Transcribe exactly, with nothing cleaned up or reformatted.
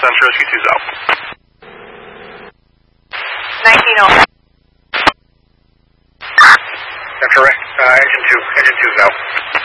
Center, Rescue two's out. nineteen oh. That's correct. Uh, engine two. Engine two's out.